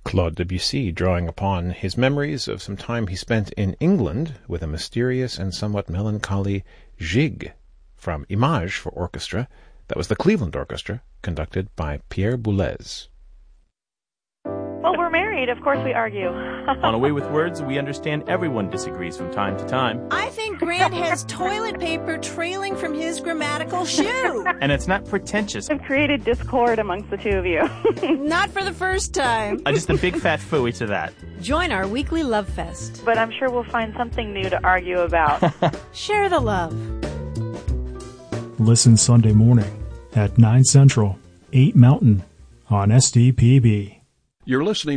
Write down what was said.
Claude Debussy, drawing upon his memories of some time he spent in England with a mysterious and somewhat melancholy gigue from Image for orchestra. That was the Cleveland Orchestra, conducted by Pierre Boulez. Well, we're married. Of course we argue. On A Way with Words, we understand everyone disagrees from time to time. I think Grant has toilet paper trailing from his grammatical shoe. And it's not pretentious. I've created discord amongst the two of you. Not for the first time. Just a big fat phooey to that. Join our weekly love fest. But I'm sure we'll find something new to argue about. Share the love. Listen Sunday morning at 9 Central, 8 Mountain on SDPB. You're listening